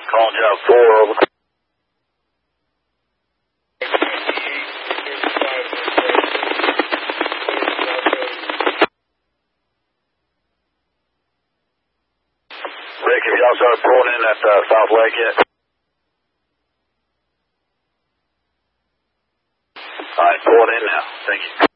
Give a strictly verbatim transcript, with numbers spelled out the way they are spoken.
Calling job four, over. Rick, have y'all started pulling in at uh, South Lake yet? All right, pull it in now. Thank you.